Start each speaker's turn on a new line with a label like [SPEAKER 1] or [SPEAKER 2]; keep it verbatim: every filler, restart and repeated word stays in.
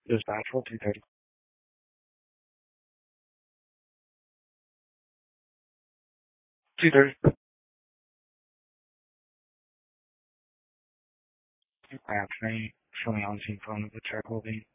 [SPEAKER 1] Dispatchable two thirty. two thirty. Afternoon. Showing on scene phone with the check holding.